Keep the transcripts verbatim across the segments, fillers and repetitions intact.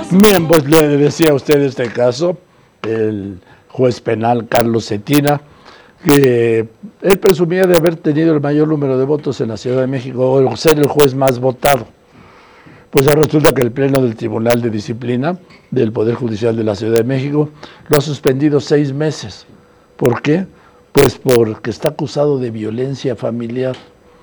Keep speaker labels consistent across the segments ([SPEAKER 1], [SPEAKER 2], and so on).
[SPEAKER 1] Bien, pues le decía a usted este caso, el juez penal Carlos Cetina, que él presumía de haber tenido el mayor número de votos en la Ciudad de México, o ser el juez más votado. Pues ahora resulta que el Pleno del Tribunal de Disciplina del Poder Judicial de la Ciudad de México lo ha suspendido seis meses. ¿Por qué? Pues porque está acusado de violencia familiar.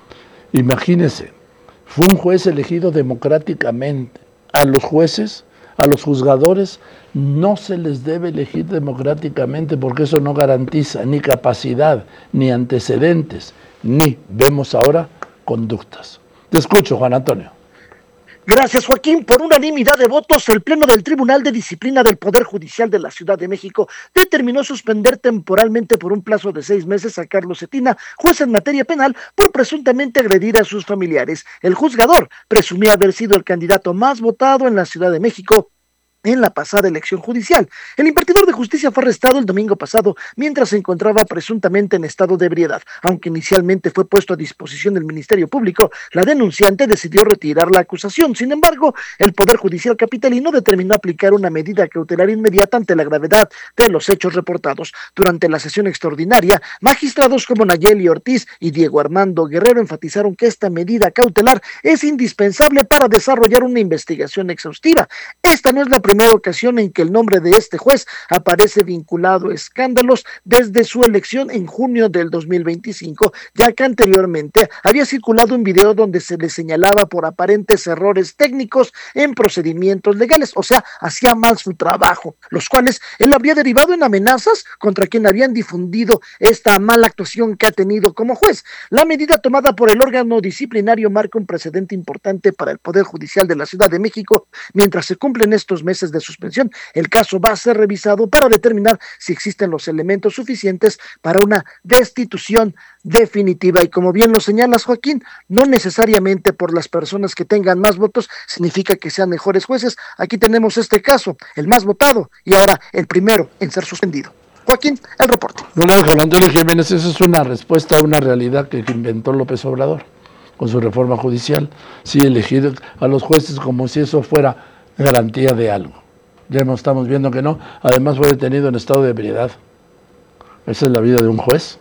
[SPEAKER 1] Imagínese, fue un juez elegido democráticamente. A los jueces, a los juzgadores, no se les debe elegir democráticamente porque eso no garantiza ni capacidad, ni antecedentes, ni, vemos ahora, conductas. Te escucho, Juan Antonio.
[SPEAKER 2] Gracias, Joaquín. Por unanimidad de votos, el Pleno del Tribunal de Disciplina del Poder Judicial de la Ciudad de México determinó suspender temporalmente por un plazo de seis meses a Carlos Cetina, juez en materia penal, por presuntamente agredir a sus familiares. El juzgador presumía haber sido el candidato más votado en la Ciudad de México en la pasada elección judicial. El impartidor de justicia fue arrestado el domingo pasado mientras se encontraba presuntamente en estado de ebriedad. Aunque inicialmente fue puesto a disposición del Ministerio Público, la denunciante decidió retirar la acusación. Sin embargo, el Poder Judicial capitalino determinó aplicar una medida cautelar inmediata ante la gravedad de los hechos reportados. Durante la sesión extraordinaria, magistrados como Nayeli Ortiz y Diego Armando Guerrero enfatizaron que esta medida cautelar es indispensable para desarrollar una investigación exhaustiva. Esta no es la primera ocasión en que el nombre de este juez aparece vinculado a escándalos desde su elección en junio del dos mil veinticinco, ya que anteriormente había circulado un video donde se le señalaba por aparentes errores técnicos en procedimientos legales, o sea, hacía mal su trabajo, los cuales él habría derivado en amenazas contra quien habían difundido esta mala actuación que ha tenido como juez. La medida tomada por el órgano disciplinario marca un precedente importante para el Poder Judicial de la Ciudad de México. Mientras se cumplen estos meses de suspensión, el caso va a ser revisado para determinar si existen los elementos suficientes para una destitución definitiva. Y como bien lo señalas, Joaquín, no necesariamente por las personas que tengan más votos significa que sean mejores jueces. Aquí tenemos este caso, el más votado y ahora el primero en ser suspendido. Joaquín, el reporte.
[SPEAKER 1] Bueno, Juan Antonio Jiménez, esa es una respuesta a una realidad que inventó López Obrador con su reforma judicial. Sí, elegir a los jueces como si eso fuera garantía de algo. Ya estamos viendo que no. Además fue detenido en estado de ebriedad. Esa es la vida de un juez.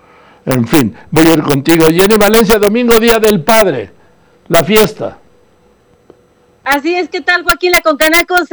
[SPEAKER 1] En fin, voy a ir contigo. Jenny Valencia, domingo, Día del Padre. La fiesta.
[SPEAKER 3] Así es, ¿qué tal, Joaquín? La Concanaco